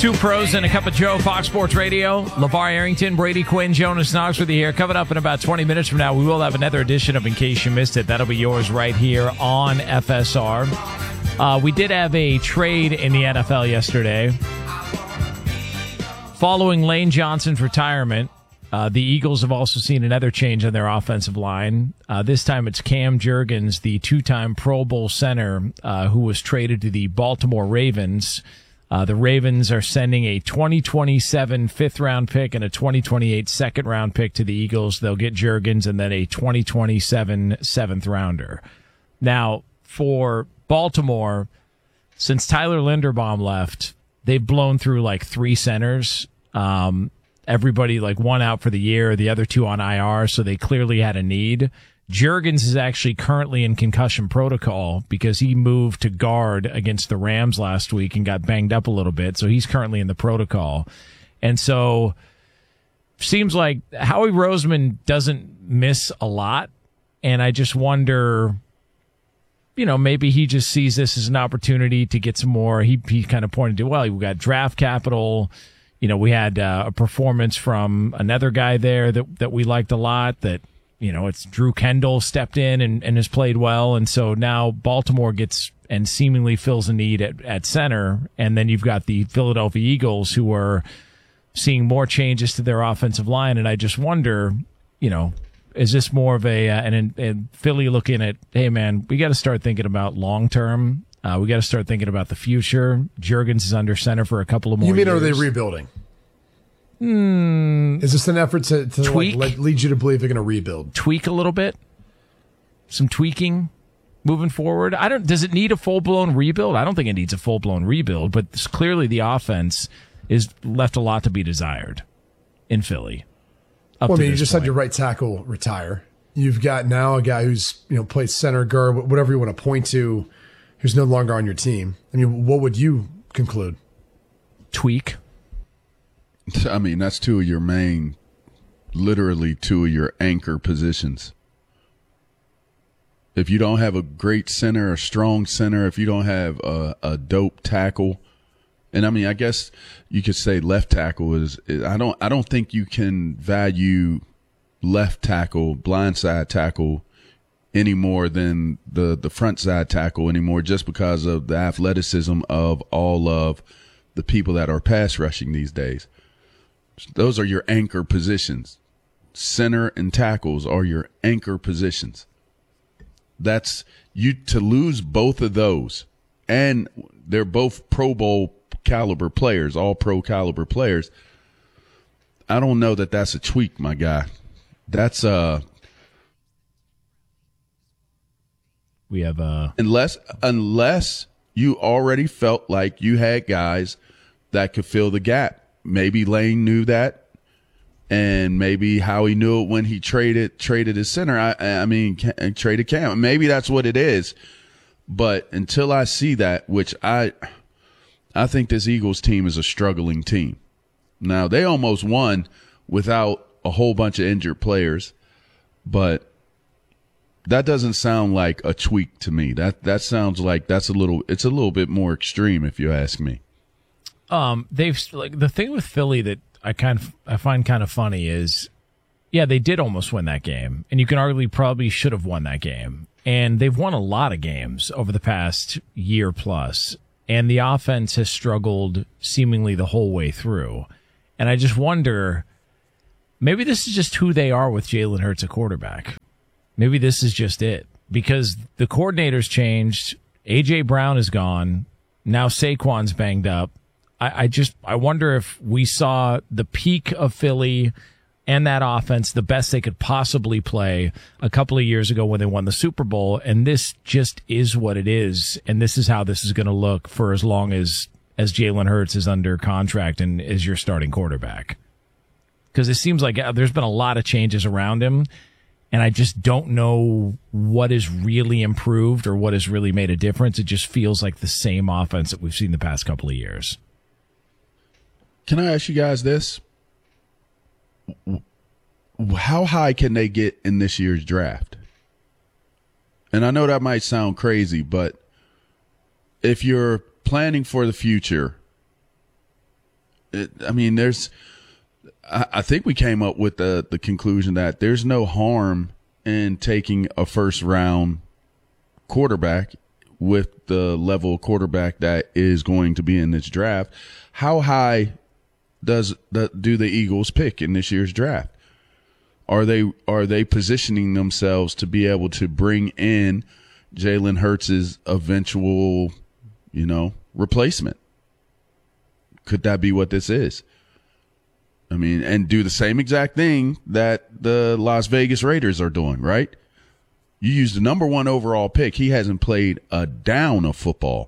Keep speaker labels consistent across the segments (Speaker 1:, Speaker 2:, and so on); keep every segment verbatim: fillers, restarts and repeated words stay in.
Speaker 1: Two pros and a cup of Joe, Fox Sports Radio. LeVar Arrington, Brady Quinn, Jonas Knox with you here. Coming up in about twenty minutes from now, we will have another edition of In Case You Missed It. That'll be yours right here on F S R. Uh, we did have a trade in the N F L yesterday. Following Lane Johnson's retirement, uh, the Eagles have also seen another change on their offensive line. Uh, this time it's Cam Jurgens, the two-time Pro Bowl center, uh, who was traded to the Baltimore Ravens. Uh, the Ravens are sending a twenty twenty-seven fifth-round pick and a twenty twenty-eight second-round pick to the Eagles. They'll get Jurgens and then a twenty twenty-seven seventh-rounder. Now, for Baltimore, since Tyler Linderbaum left, they've blown through like three centers. Um, everybody, like one out for the year, the other two on I R, so they clearly had a need. Jurgens is actually currently in concussion protocol because he moved to guard against the Rams last week and got banged up a little bit. So he's currently in the protocol. And so seems like Howie Roseman doesn't miss a lot. And I just wonder, you know, maybe he just sees this as an opportunity to get some more. He, he kind of pointed to, well, we got draft capital. You know, we had uh, a performance from another guy there that, that we liked a lot that, you know, it's Drew Kendall stepped in and, and has played well. And so now Baltimore gets and seemingly fills a need at, at center. And then you've got the Philadelphia Eagles who are seeing more changes to their offensive line. And I just wonder, you know, is this more of a, uh, and, and Philly looking at, hey, man, we got to start thinking about long term. Uh, we got to start thinking about the future. Jurgens is under center for a couple of more years.
Speaker 2: You mean, years. Are they rebuilding?
Speaker 1: Hmm.
Speaker 2: Is this an effort to, to
Speaker 1: tweak,
Speaker 2: like, lead you to believe they're going to rebuild?
Speaker 1: Tweak a little bit? Some tweaking moving forward? I don't. Does it need a full-blown rebuild? I don't think it needs a full-blown rebuild, but clearly the offense is left a lot to be desired in Philly.
Speaker 2: Well, I mean, you just point. had your right tackle retire. You've got now a guy who's, you know, played center, guard, whatever you want to point to, who's no longer on your team. I mean, what would you conclude?
Speaker 1: Tweak.
Speaker 3: I mean, that's two of your main, literally two of your anchor positions. If you don't have a great center, a strong center, if you don't have a, a dope tackle, and I mean, I guess you could say left tackle is, is I don't, I don't think you can value left tackle, blindside tackle any more than the, the front side tackle anymore, just because of the athleticism of all of the people that are pass rushing these days. Those are your anchor positions. Center and tackles are your anchor positions. That's you to lose both of those. And they're both Pro Bowl caliber players, all pro caliber players. I don't know that that's a tweak, my guy. That's uh
Speaker 1: we have uh
Speaker 3: unless unless you already felt like you had guys that could fill the gap. Maybe Lane knew that, and maybe Howie knew it when he traded traded his center. I, I mean, traded Cam. Maybe that's what it is. But until I see that, which I, I think this Eagles team is a struggling team. Now they almost won without a whole bunch of injured players, but that doesn't sound like a tweak to me. That that sounds like that's a little. It's a little bit more extreme, if you ask me.
Speaker 1: Um, they've like the thing with Philly that I kind of I find kind of funny is, yeah, they did almost win that game, and you can argue probably should have won that game. And they've won a lot of games over the past year plus, and the offense has struggled seemingly the whole way through. And I just wonder, maybe this is just who they are with Jalen Hurts, a quarterback. Maybe this is just it, because the coordinator's changed. A J Brown is gone. Now Saquon's banged up. I just, I wonder if we saw the peak of Philly and that offense, the best they could possibly play a couple of years ago when they won the Super Bowl. And this just is what it is. And this is how this is going to look for as long as, as Jalen Hurts is under contract and is your starting quarterback. Because it seems like there's been a lot of changes around him. And I just don't know what has really improved or what has really made a difference. It just feels like the same offense that we've seen the past couple of years.
Speaker 3: Can I ask you guys this? How high can they get in this year's draft? And I know that might sound crazy, but if you're planning for the future, it, I mean, there's, I, I think we came up with the, the conclusion that there's no harm in taking a first round quarterback with the level of quarterback that is going to be in this draft. How high does the, do the Eagles pick in this year's draft? Are they are they positioning themselves to be able to bring in Jalen Hurts' eventual, you know, replacement? Could that be what this is? I mean, and do the same exact thing that the Las Vegas Raiders are doing, right? You use the number one overall pick. He hasn't played a down of football.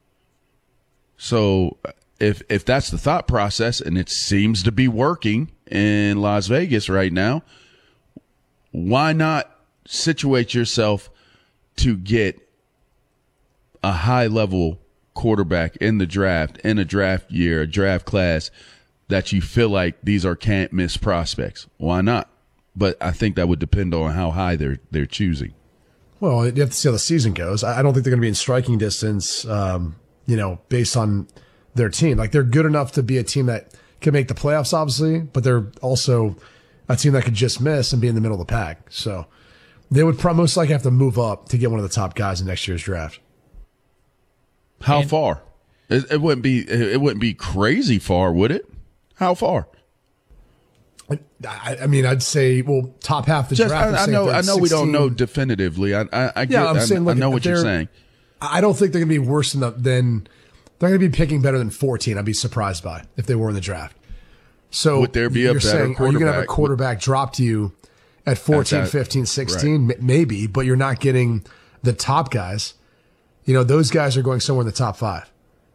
Speaker 3: So if if that's the thought process, and it seems to be working in Las Vegas right now, why not situate yourself to get a high-level quarterback in the draft, in a draft year, a draft class that you feel like these are can't-miss prospects? Why not? But I think that would depend on how high they're they're choosing.
Speaker 2: Well, you have to see how the season goes. I don't think they're going to be in striking distance, um, you know, based on their team. Like, they're good enough to be a team that can make the playoffs, obviously, but they're also a team that could just miss and be in the middle of the pack. So they would probably most likely have to move up to get one of the top guys in next year's draft.
Speaker 3: How
Speaker 1: and,
Speaker 3: far? It, it wouldn't be. It wouldn't be crazy far, would it? How far?
Speaker 2: I, I mean, I'd say, well, top half the
Speaker 3: Just,
Speaker 2: draft.
Speaker 3: I, I know. I know.
Speaker 2: sixteen.
Speaker 3: We don't know definitively. I. I, I get.
Speaker 2: Yeah, I'm
Speaker 3: I,
Speaker 2: saying, look,
Speaker 3: I know what you're saying.
Speaker 2: I don't think they're going to be worse than the, than they're going to be picking better than fourteen. I'd be surprised by if they were in the draft. So
Speaker 3: would there be a
Speaker 2: you're
Speaker 3: better
Speaker 2: saying,
Speaker 3: quarterback?
Speaker 2: Are you going to have a quarterback drop to you at fourteen, at that, fifteen, sixteen? Right. Maybe, but you're not getting the top guys. You know, those guys are going somewhere in the top five.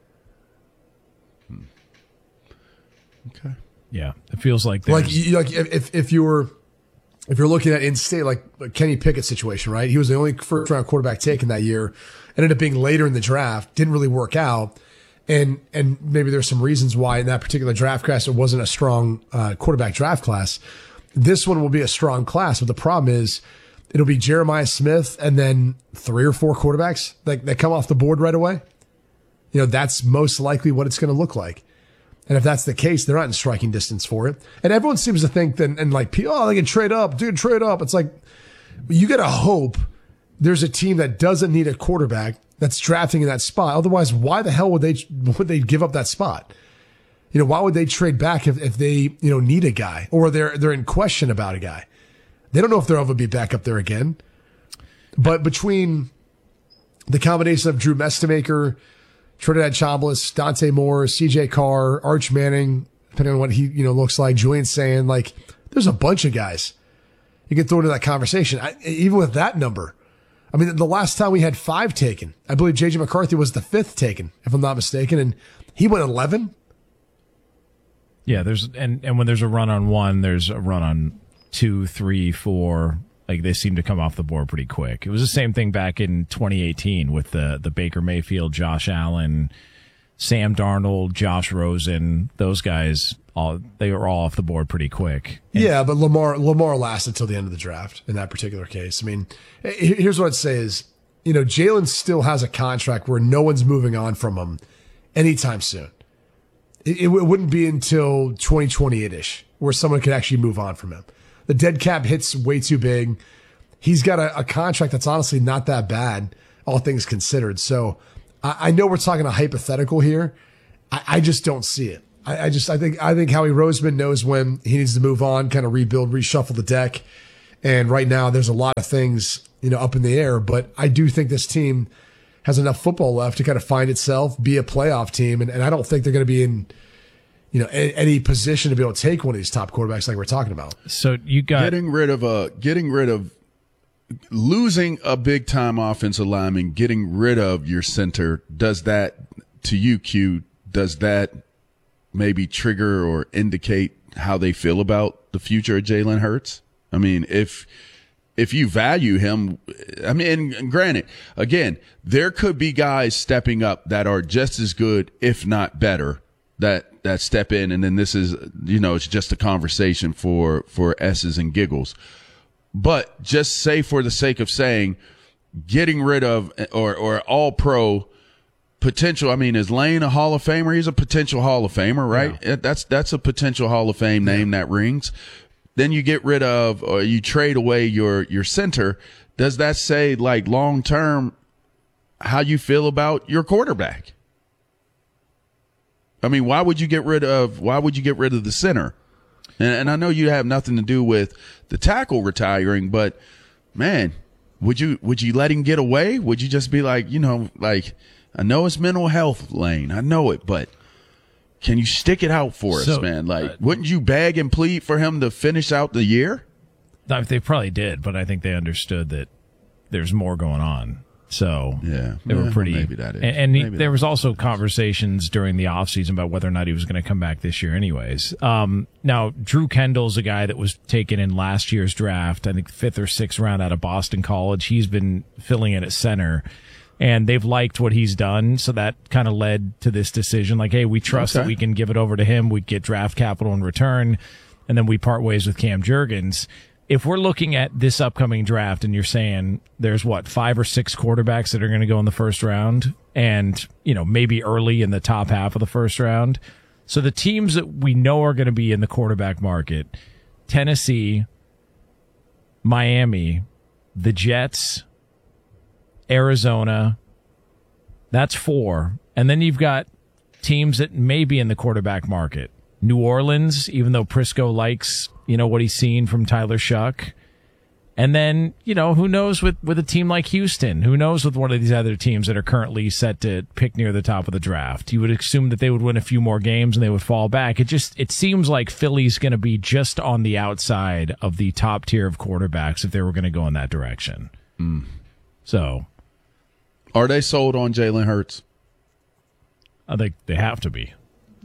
Speaker 3: Hmm. Okay.
Speaker 1: Yeah, it feels like
Speaker 2: like you, like if if you were if you're looking at in state like Kenny Pickett's situation, right? He was the only first round quarterback taken that year. Ended up being later in the draft. Didn't really work out. And and maybe there's some reasons why in that particular draft class it wasn't a strong uh, quarterback draft class. This one will be a strong class, but the problem is it'll be Jeremiah Smith and then three or four quarterbacks that, that come off the board right away. You know, that's most likely what it's going to look like. And if that's the case, they're not in striking distance for it. And everyone seems to think that, and like, oh, they can trade up, dude, trade up. It's like, you got to hope there's a team that doesn't need a quarterback that's drafting in that spot. Otherwise, why the hell would they would they give up that spot? You know, why would they trade back if, if they, you know, need a guy or they're they're in question about a guy? They don't know if they'll ever be back up there again. But between the combination of Drew Mestemaker, Trinidad Chambliss, Dante Moore, C J Carr, Arch Manning, depending on what he, you know, looks like, Julian Sand, like, there's a bunch of guys you can throw into that conversation. I, even with that number, I mean, the last time we had five taken, I believe J J McCarthy was the fifth taken, if I'm not mistaken, and he went eleven.
Speaker 1: Yeah, there's and, and when there's a run on one, there's a run on two, three, four. Like, they seem to come off the board pretty quick. It was the same thing back in twenty eighteen with the the Baker Mayfield, Josh Allen, Sam Darnold, Josh Rosen. Those guys, all they were all off the board pretty quick. And
Speaker 2: yeah, but Lamar Lamar lasted until the end of the draft in that particular case. I mean, here's what I'd say is, you know, Jalen still has a contract where no one's moving on from him anytime soon. It, it wouldn't be until twenty twenty-eight-ish where someone could actually move on from him. The dead cap hits way too big. He's got a, a contract that's honestly not that bad, all things considered. So I, I know we're talking a hypothetical here. I, I just don't see it. I, I just I think I think Howie Roseman knows when he needs to move on, kind of rebuild, reshuffle the deck. And right now there's a lot of things, you know, up in the air. But I do think this team has enough football left to kind of find itself, be a playoff team, and, and I don't think they're going to be in, you know, any position to be able to take one of these top quarterbacks like we're talking about.
Speaker 1: So you got
Speaker 3: getting rid of a getting rid of losing a big time offensive lineman, getting rid of your center. Does that to you, Q? Does that maybe trigger or indicate how they feel about the future of Jalen Hurts? I mean, if if you value him, I mean, and granted, again, there could be guys stepping up that are just as good, if not better, that that step in, and then this is, you know, it's just a conversation for for S's and giggles. But just say, for the sake of saying, getting rid of or or all pro potential. I mean, is Lane a Hall of Famer? He's a potential Hall of Famer, right?
Speaker 1: Yeah.
Speaker 3: That's that's a potential Hall of Fame name that rings. Then you get rid of, or you trade away your your center. Does that say, like, long term, how you feel about your quarterback? I mean, why would you get rid of why would you get rid of the center? And, and I know you have nothing to do with the tackle retiring, but man, would you would you let him get away? Would you just be like, you know, like, I know it's mental health, Lane, I know it, but can you stick it out for
Speaker 1: so,
Speaker 3: us, man? Like,
Speaker 1: uh,
Speaker 3: wouldn't you beg and plead for him to finish out the year?
Speaker 1: They probably did, but I think they understood that there's more going on. So
Speaker 3: Yeah,
Speaker 1: they
Speaker 3: well,
Speaker 1: were pretty.
Speaker 3: maybe that is.
Speaker 1: And, and he,
Speaker 3: Maybe
Speaker 1: there
Speaker 3: that
Speaker 1: was also conversations during the offseason about whether or not he was going to come back this year, anyways. Um, now, Drew Kendall's a guy that was taken in last year's draft, I think fifth or sixth round out of Boston College. He's been filling in at center, and they've liked what he's done. So that kind of led to this decision, like, hey, we trust
Speaker 3: Okay.
Speaker 1: that we can give it over to him. We get draft capital in return, and then we part ways with Cam Jurgens. If we're looking at this upcoming draft and you're saying there's what, five or six quarterbacks that are going to go in the first round and, you know, maybe early in the top half of the first round. So the teams that we know are going to be in the quarterback market, Tennessee, Miami, the Jets, Arizona, that's four. And then you've got teams that may be in the quarterback market. New Orleans, even though Prisco likes, you know, what he's seen from Tyler Shuck. And then, you know, who knows with, with a team like Houston? Who knows with one of these other teams that are currently set to pick near the top of the draft? You would assume that they would win a few more games and they would fall back. It just, it seems like Philly's going to be just on the outside of the top tier of quarterbacks if they were going to go in that direction.
Speaker 3: Mm.
Speaker 1: So.
Speaker 3: Are they sold on Jalen Hurts?
Speaker 1: I think they have to be.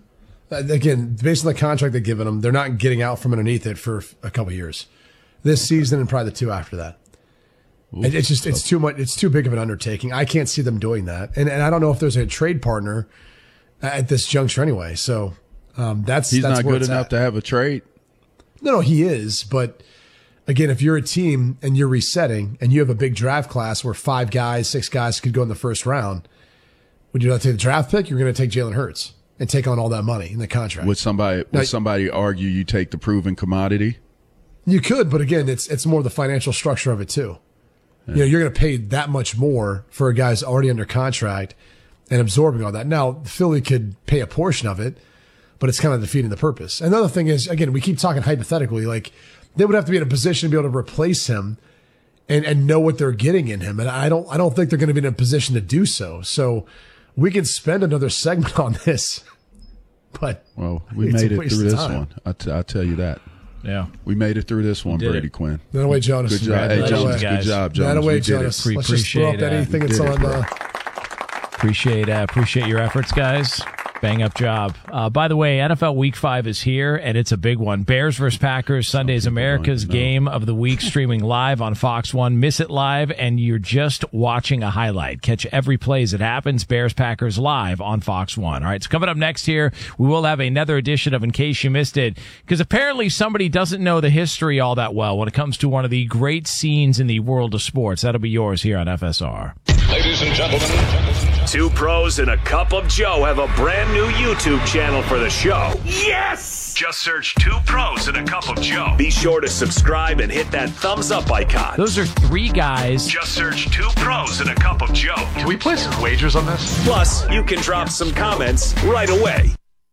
Speaker 2: Again, based on the contract they've given them, they're not getting out from underneath it for a couple of years. This season and probably the two after that.
Speaker 3: Oof,
Speaker 2: it's just it's too much. It's too big of an undertaking. I can't see them doing that, and and I don't know if there's a trade partner at this juncture anyway. So um, that's
Speaker 3: he's
Speaker 2: that's
Speaker 3: not
Speaker 2: where
Speaker 3: good
Speaker 2: it's
Speaker 3: enough
Speaker 2: at.
Speaker 3: to have a trade.
Speaker 2: No, no, he is. But again, if you're a team and you're resetting and you have a big draft class where five guys, six guys could go in the first round, would you not take the draft pick? You're going to take Jalen Hurts and take on all that money in the contract.
Speaker 3: Would somebody would
Speaker 2: Now,
Speaker 3: somebody argue you take the proven commodity?
Speaker 2: You could, but again, it's it's more the financial structure of it too. Yeah. You know, you're going to pay that much more for a guy's already under contract and absorbing all that. Now, Philly could pay a portion of it, but it's kind of defeating the purpose. Another thing is, again, we keep talking hypothetically, like they would have to be in a position to be able to replace him and and know what they're getting in him, and I don't I don't think they're going to be in a position to do so. So we can spend another segment on this, but
Speaker 3: well, we
Speaker 2: it's
Speaker 3: made
Speaker 2: a
Speaker 3: it
Speaker 2: waste
Speaker 3: through
Speaker 2: of
Speaker 3: this
Speaker 2: time.
Speaker 3: one. I t- I'll tell you that.
Speaker 1: Yeah.
Speaker 3: We made it through this one,
Speaker 1: did
Speaker 3: Brady
Speaker 1: it.
Speaker 3: Quinn.
Speaker 2: That away, Jonas.
Speaker 3: Good job. Hey,
Speaker 2: That
Speaker 3: Jonas,
Speaker 2: away.
Speaker 3: good
Speaker 1: guys.
Speaker 3: job, Jonas.
Speaker 2: That away,
Speaker 3: We did
Speaker 2: Jonas.
Speaker 3: it.
Speaker 2: Let's just throw up
Speaker 1: Appreciate, uh,
Speaker 2: anything
Speaker 3: we
Speaker 2: that's
Speaker 3: did it,
Speaker 2: on
Speaker 3: bro.
Speaker 2: uh,
Speaker 1: Appreciate uh, appreciate your efforts, guys. Bang up job. Uh, by the way, N F L Week Five is here, and it's a big one. Bears versus Packers. Sunday's America's game of the week, streaming live on Fox One. Miss it live, and you're just watching a highlight. Catch every play as it happens. Bears Packers live on Fox One. All right, so coming up next here, we will have another edition of In Case You Missed It, because apparently somebody doesn't know the history all that well when it comes to one of the great scenes in the world of sports. That'll be yours here on F S R.
Speaker 4: Ladies and gentlemen, two pros and a cup of Joe have a brand new YouTube channel for the show. Yes! Just search Two Pros and a Cup of Joe. Be sure to subscribe and hit that thumbs up icon.
Speaker 1: Those are three guys.
Speaker 4: Just search Two Pros and a Cup of Joe.
Speaker 5: Can we place some wagers on this?
Speaker 4: Plus, you can drop some comments right away.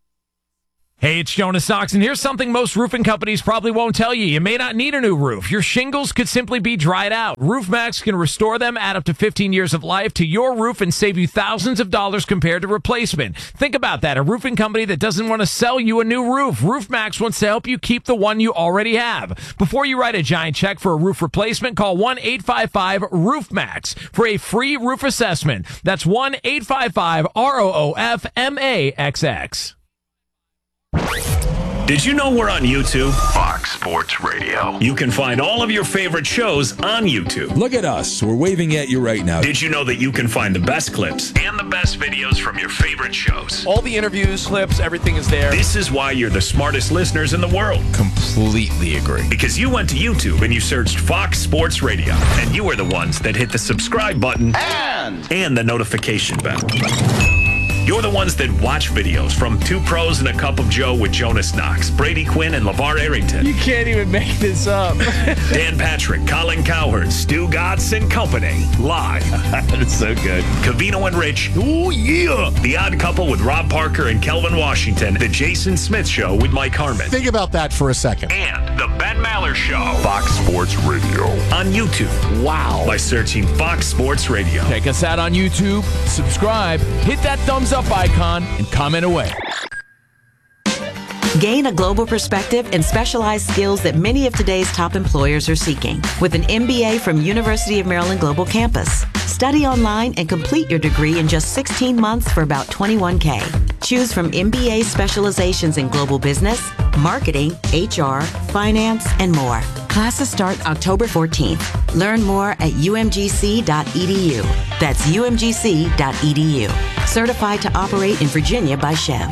Speaker 1: Hey, it's Jonas Sox, and here's something most roofing companies probably won't tell you. You may not need a new roof. Your shingles could simply be dried out. RoofMax can restore them, add up to fifteen years of life to your roof, and save you thousands of dollars compared to replacement. Think about that, a roofing company that doesn't want to sell you a new roof. RoofMax wants to help you keep the one you already have. Before you write a giant check for a roof replacement, call one eight five five RoofMax for a free roof assessment. That's one eight five five R O O F M A X X.
Speaker 4: Did you know we're on YouTube?
Speaker 5: Fox Sports Radio.
Speaker 4: You can find all of your favorite shows on YouTube.
Speaker 6: Look at us. We're waving at you right now.
Speaker 4: Did you know that you can find the best clips and the best videos from your favorite shows?
Speaker 7: All the interviews, clips, everything is there.
Speaker 4: This is why you're the smartest listeners in the world.
Speaker 6: Completely agree.
Speaker 4: Because you went to YouTube and you searched Fox Sports Radio. And you are the ones that hit the subscribe button and, and the notification bell. You're the ones that watch videos from Two Pros and a Cup of Joe with Jonas Knox, Brady Quinn, and LeVar Arrington.
Speaker 7: You can't even make this up.
Speaker 4: Dan Patrick, Colin Cowherd, Stu Gatz and Company. Live.
Speaker 7: That's so good.
Speaker 4: Covino and Rich. Oh, yeah. The Odd Couple with Rob Parker and Kelvin Washington. The Jason Smith Show with Mike Harmon.
Speaker 8: Think about that for a second.
Speaker 4: And The Ben Maller Show.
Speaker 5: Fox Sports Radio.
Speaker 4: On YouTube.
Speaker 7: Wow.
Speaker 4: By searching Fox Sports Radio.
Speaker 6: Check us out on YouTube, subscribe, hit that thumbs up icon, and comment away.
Speaker 9: Gain a global perspective and specialized skills that many of today's top employers are seeking with an M B A from University of Maryland Global Campus. Study online and complete your degree in just sixteen months for about twenty-one K. Choose from M B A specializations in global business, marketing, H R, finance, and more. Classes start October fourteenth. Learn more at U M G C dot E D U. That's U M G C dot E D U. Certified to operate in Virginia by Chev.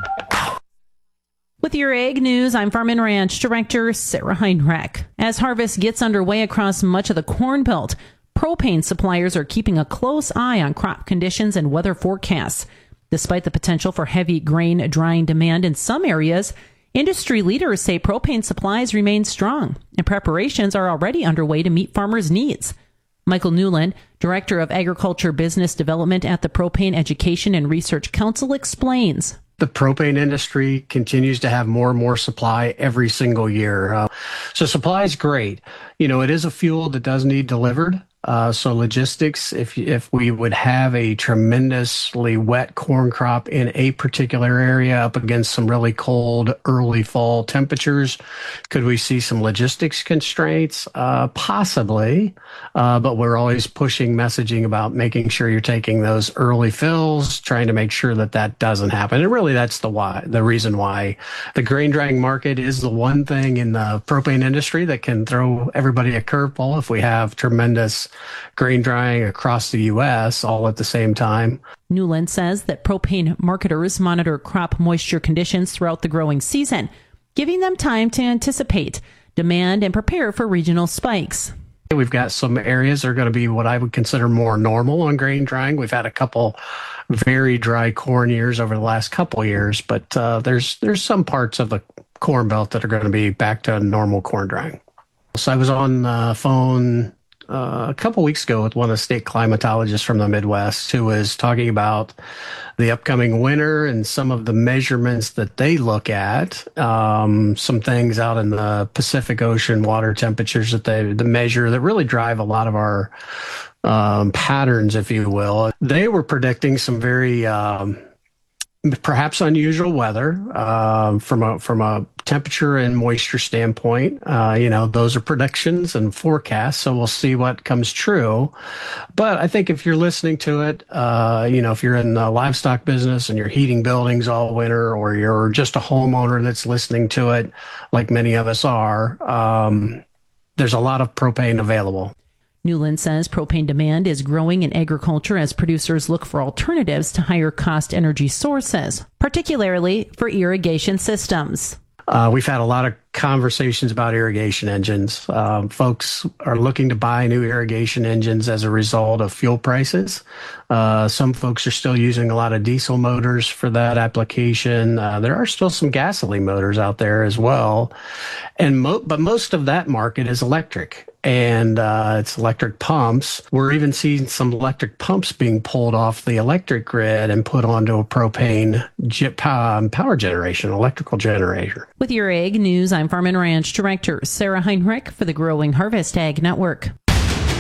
Speaker 10: With your Ag News, I'm Farm and Ranch Director Sarah Heinrich. As harvest gets underway across much of the Corn Belt, propane suppliers are keeping a close eye on crop conditions and weather forecasts. Despite the potential for heavy grain drying demand in some areas, industry leaders say propane supplies remain strong, and preparations are already underway to meet farmers' needs. Michael Newland, Director of Agriculture Business Development at the Propane Education and Research Council, explains.
Speaker 11: The propane industry continues to have more and more supply every single year. Uh, so supply is great. You know, it is a fuel that does need delivered. Uh, so logistics, if if we would have a tremendously wet corn crop in a particular area up against some really cold early fall temperatures, could we see some logistics constraints? Uh, possibly, uh, but we're always pushing messaging about making sure you're taking those early fills, trying to make sure that that doesn't happen. And really, that's the why, the reason why the grain drying market is the one thing in the propane industry that can throw everybody a curveball if we have tremendous grain drying across the U S all at the same time.
Speaker 10: Newland says that propane marketers monitor crop moisture conditions throughout the growing season, giving them time to anticipate demand and prepare for regional spikes.
Speaker 11: We've got some areas that are going to be what I would consider more normal on grain drying. We've had a couple very dry corn years over the last couple of years, but uh, there's there's some parts of the Corn Belt that are going to be back to normal corn drying. So I was on the phone Uh, a couple weeks ago with one of the state climatologists from the Midwest who was talking about the upcoming winter and some of the measurements that they look at, um, some things out in the Pacific Ocean water temperatures that they the measure that really drive a lot of our um, patterns, if you will. They were predicting some very um, perhaps unusual weather um, from a from a temperature and moisture standpoint. Uh, you know, those are predictions and forecasts, so we'll see what comes true. But I think if you're listening to it, uh, you know, if you're in the livestock business and you're heating buildings all winter, or you're just a homeowner that's listening to it, like many of us are, um, there's a lot of propane available.
Speaker 10: Newland says propane demand is growing in agriculture as producers look for alternatives to higher cost energy sources, particularly for irrigation systems.
Speaker 11: Uh, we've had a lot of conversations about irrigation engines. Um, folks are looking to buy new irrigation engines as a result of fuel prices. Uh, some folks are still using a lot of diesel motors for that application. Uh, there are still some gasoline motors out there as well. And mo- but most of that market is electric. And uh, it's electric pumps. We're even seeing some electric pumps being pulled off the electric grid and put onto a propane power generation, electrical generator.
Speaker 10: With your Ag News, I'm Farm and Ranch Director Sarah Heinrich for the Growing Harvest Ag Network.